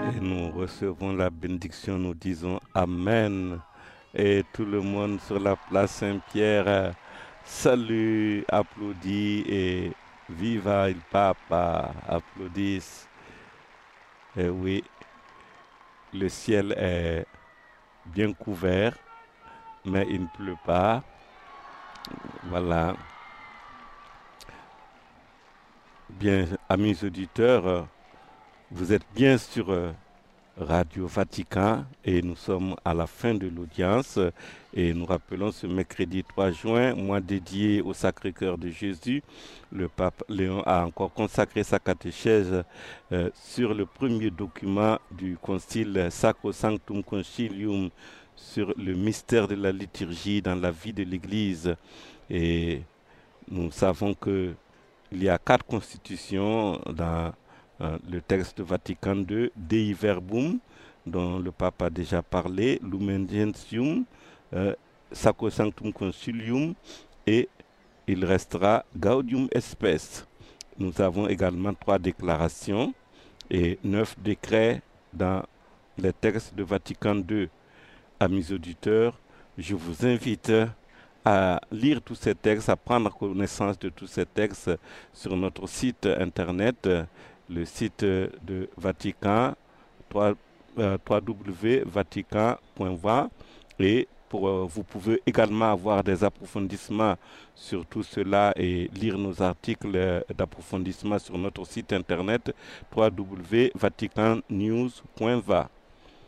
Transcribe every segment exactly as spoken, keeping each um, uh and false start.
Et nous recevons la bénédiction, nous disons Amen. Et tout le monde sur la place Saint-Pierre, salut, applaudit et viva il Papa, applaudissent. Et oui, le ciel est bien couvert, mais il ne pleut pas. Voilà. Bien, amis auditeurs, vous êtes bien sur Radio Vatican et nous sommes à la fin de l'audience et nous rappelons ce mercredi trois juin, mois dédié au Sacré-Cœur de Jésus. Le pape Léon a encore consacré sa catéchèse euh, sur le premier document du concile Sacrosanctum Concilium sur le mystère de la liturgie dans la vie de l'Église. Et nous savons que il y a quatre constitutions dans euh, le texte de Vatican deux, Dei Verbum, dont le pape a déjà parlé, Lumen Gentium, euh, Sacrosanctum Concilium, et il restera Gaudium et Spes. Nous avons également trois déclarations et neuf décrets dans les textes de Vatican deux. Amis auditeurs, je vous invite à lire tous ces textes, à prendre connaissance de tous ces textes sur notre site internet, le site de Vatican, w w w point vatican point v a, et pour, euh, vous pouvez également avoir des approfondissements sur tout cela et lire nos articles d'approfondissement sur notre site internet w w w point vatican news point v a.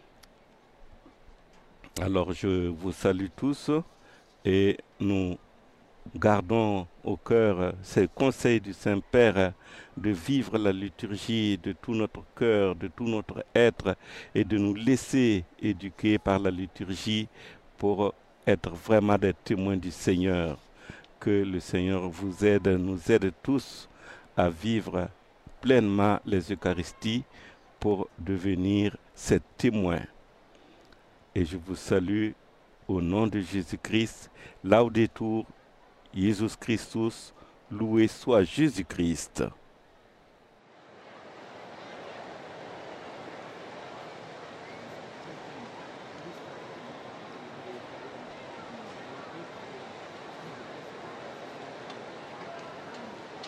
Alors je vous salue tous et nous gardons au cœur ces conseils du Saint-Père de vivre la liturgie de tout notre cœur, de tout notre être et de nous laisser éduquer par la liturgie pour être vraiment des témoins du Seigneur. Que le Seigneur vous aide, nous aide tous à vivre pleinement les Eucharisties pour devenir ses témoins. Et je vous salue au nom de Jésus-Christ. Laudetur Jesus Christus, loué soit Jésus-Christ.